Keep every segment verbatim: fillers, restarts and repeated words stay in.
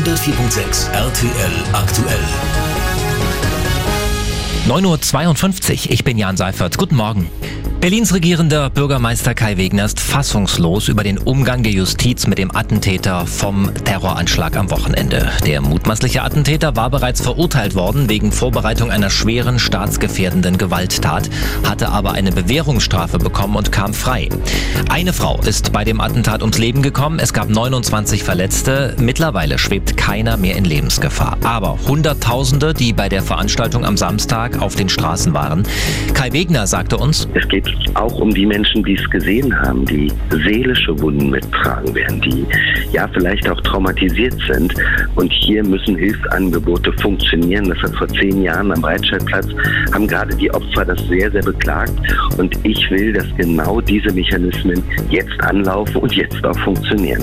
hundertvier Komma sechs R T L aktuell. neun Uhr zweiundfünfzig, ich bin Jan Seifert. Guten Morgen. Berlins regierender Bürgermeister Kai Wegner ist fassungslos über den Umgang der Justiz mit dem Attentäter vom Terroranschlag am Wochenende. Der mutmaßliche Attentäter war bereits verurteilt worden wegen Vorbereitung einer schweren staatsgefährdenden Gewalttat, hatte aber eine Bewährungsstrafe bekommen und kam frei. Eine Frau ist bei dem Attentat ums Leben gekommen, es gab neunundzwanzig Verletzte. Mittlerweile schwebt keiner mehr in Lebensgefahr. Aber Hunderttausende, die bei der Veranstaltung am Samstag auf den Straßen waren. Kai Wegner sagte uns: Es geht auch um die Menschen, die es gesehen haben, die seelische Wunden mittragen werden, die ja vielleicht auch traumatisiert sind. Und hier müssen Hilfsangebote funktionieren. Das hat vor zehn Jahren am Breitscheidplatz, haben gerade die Opfer das sehr, sehr beklagt. Und ich will, dass genau diese Mechanismen jetzt anlaufen und jetzt auch funktionieren.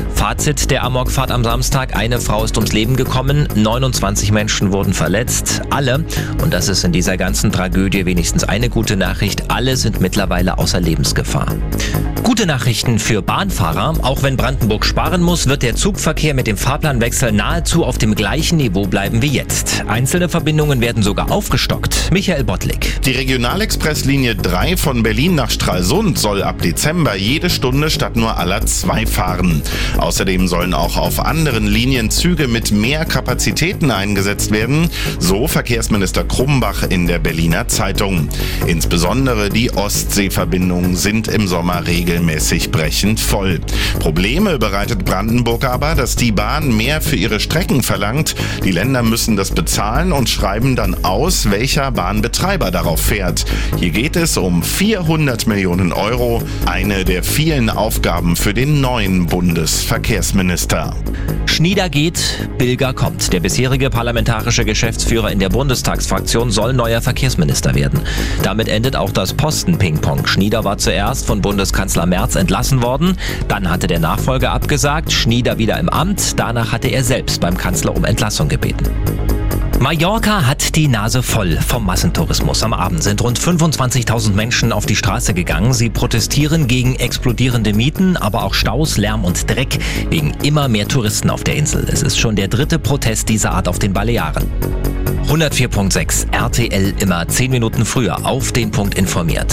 Fazit der Amokfahrt am Samstag: Eine Frau ist ums Leben gekommen, neunundzwanzig Menschen wurden verletzt. Alle, und das ist in dieser ganzen Tragödie wenigstens eine gute Nachricht, alle sind mittlerweile außer Lebensgefahr. Gute Nachrichten für Bahnfahrer. Auch wenn Brandenburg sparen muss, wird der Zugverkehr mit dem Fahrplanwechsel nahezu auf dem gleichen Niveau bleiben wie jetzt. Einzelne Verbindungen werden sogar aufgestockt. Michael Bottlik. Die Regionalexpresslinie drei von Berlin nach Stralsund soll ab Dezember jede Stunde statt nur aller zwei fahren. Außerdem sollen auch auf anderen Linien Züge mit mehr Kapazitäten eingesetzt werden, so Verkehrsminister Krumbach in der Berliner Zeitung. Insbesondere die Ostseeverbindungen sind im Sommer regelmäßig brechend voll. Probleme bereitet Brandenburg aber, dass die Bahn mehr für ihre Strecken verlangt. Die Länder müssen das bezahlen und schreiben dann aus, welcher Bahnbetreiber darauf fährt. Hier geht es um vierhundert Millionen Euro, eine der vielen Aufgaben für den neuen Bundesverkehrsminister. Schnieder geht, Bilger kommt. Der bisherige parlamentarische Geschäftsführer in der Bundestagsfraktion soll neuer Verkehrsminister werden. Damit endet auch das Posten-Ping-Pong. Schnieder war zuerst von Bundeskanzler Merz entlassen worden. Dann hatte der Nachfolger abgesagt, Schnieder wieder im Amt. Danach hatte er selbst beim Kanzler um Entlassung gebeten. Mallorca hat die Nase voll vom Massentourismus. Am Abend sind rund fünfundzwanzigtausend Menschen auf die Straße gegangen. Sie protestieren gegen explodierende Mieten, aber auch Staus, Lärm und Dreck wegen immer mehr Touristen auf der Insel. Es ist schon der dritte Protest dieser Art auf den Balearen. hundertvier Komma sechs R T L, immer zehn Minuten früher auf den Punkt informiert.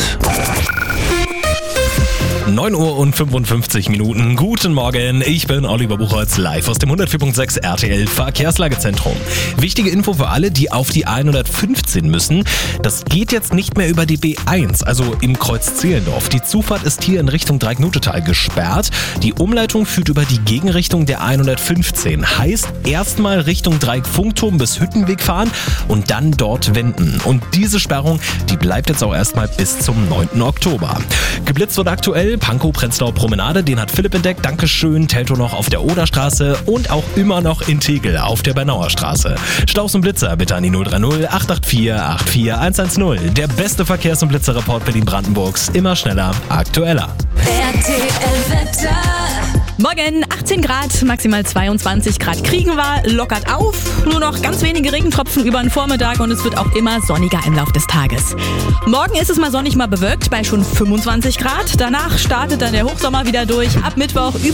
neun Uhr und fünfundfünfzig Minuten. Guten Morgen, ich bin Oliver Buchholz, live aus dem hundertvier Komma sechs R T L Verkehrslagezentrum. Wichtige Info für alle, die auf die hundertfünfzehn müssen. Das geht jetzt nicht mehr über die B eins, also im Kreuz Zehlendorf. Die Zufahrt ist hier in Richtung Dreiecknutetal gesperrt. Die Umleitung führt über die Gegenrichtung der hundertfünfzehn. Heißt, erstmal Richtung Dreieckfunkturm bis Hüttenweg fahren und dann dort wenden. Und diese Sperrung, die bleibt jetzt auch erstmal bis zum neunten Oktober. Geblitzt wird aktuell Pankow, Prenzlauer Promenade, den hat Philipp entdeckt. Dankeschön. Teltow noch auf der Oderstraße und auch immer noch in Tegel auf der Bernauer Straße. Staus und Blitzer bitte an die null drei null acht acht vier acht vier eins eins null. Der beste Verkehrs- und Blitzerreport Berlin-Brandenburgs. Immer schneller, aktueller. R T L-Wetter. Morgen achtzehn Grad, maximal zweiundzwanzig Grad kriegen wir, lockert auf. Nur noch ganz wenige Regentropfen über den Vormittag und es wird auch immer sonniger im Lauf des Tages. Morgen ist es mal sonnig, mal bewölkt bei schon fünfundzwanzig Grad. Danach startet dann der Hochsommer wieder durch. Ab Mittwoch über